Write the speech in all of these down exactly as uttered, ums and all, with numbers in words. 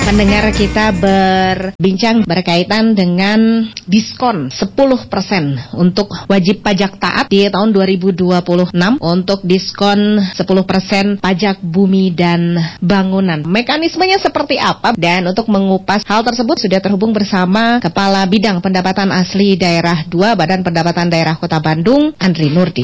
Pendengar kita berbincang berkaitan dengan diskon sepuluh persen untuk wajib pajak taat di tahun dua ribu dua puluh enam untuk diskon sepuluh persen pajak bumi dan bangunan. Mekanismenya seperti apa? Dan untuk mengupas hal tersebut sudah terhubung bersama Kepala Bidang Pendapatan Asli Daerah dua Badan Pendapatan Daerah Kota Bandung, Andri Nurdin.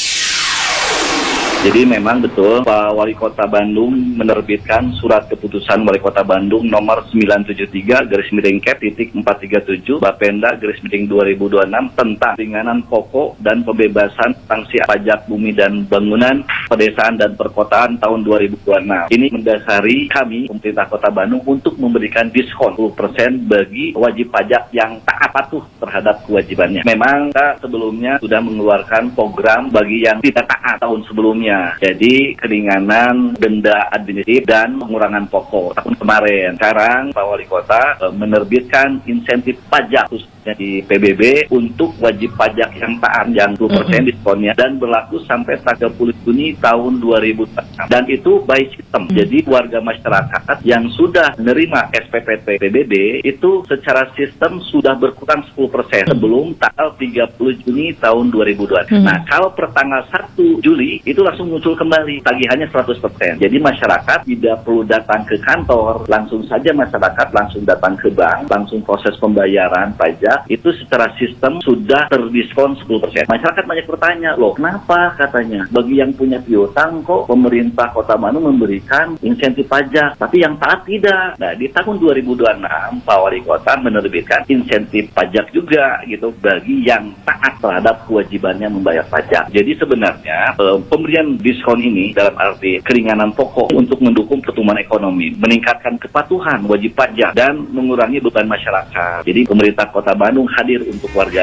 Jadi memang betul Pak Wali Kota Bandung menerbitkan surat keputusan Wali Kota Bandung nomor sembilan tujuh tiga garis miring K titik empat tiga tujuh Bapenda garis miring dua ribu dua puluh enam tentang ringanan pokok dan pembebasan sanksi pajak bumi dan bangunan pedesaan dan perkotaan tahun dua ribu dua puluh enam. Ini mendasari kami pemerintah Kota Bandung untuk memberikan diskon sepuluh persen bagi wajib pajak yang taat patuh terhadap kewajibannya. Memang kita sebelumnya sudah mengeluarkan program bagi yang tidak taat tahun sebelumnya. Jadi keringanan denda administratif dan pengurangan pokok tahun kemarin. Sekarang Pak Wali Kota e, menerbitkan insentif pajak khususnya di P B B untuk wajib pajak yang taat yang sepuluh persen diskonnya dan berlaku sampai tiga puluh Juni tahun dua ribu dua puluh enam. Dan itu by system. Jadi warga masyarakat yang sudah menerima S P P T P B B itu secara sistem sudah berkurang sepuluh persen sebelum tanggal tiga puluh Juni tahun dua ribu dua puluh enam. Nah, kalau per tanggal satu Juli itu langsung muncul kembali tagihannya seratus persen. Jadi masyarakat tidak perlu datang ke kantor, langsung saja masyarakat langsung datang ke bank, langsung proses pembayaran pajak, itu secara sistem sudah terdiskon sepuluh persen. Masyarakat banyak bertanya, loh kenapa katanya, bagi yang punya piutang kok pemerintah Kota Bandung memberikan insentif pajak, tapi yang taat tidak. Nah, di tahun dua ribu dua puluh enam, Pak Wali Kota menerbitkan insentif pajak juga gitu bagi yang taat terhadap kewajibannya membayar pajak. Jadi sebenarnya eh, pemberian diskon ini dalam arti keringanan pokok untuk mendukung pertumbuhan ekonomi, meningkatkan kepatuhan wajib pajak dan mengurangi beban masyarakat. Jadi pemerintah Kota Bandung hadir untuk warga.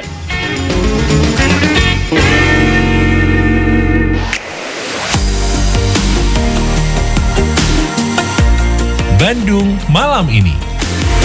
Bandung Malam Ini.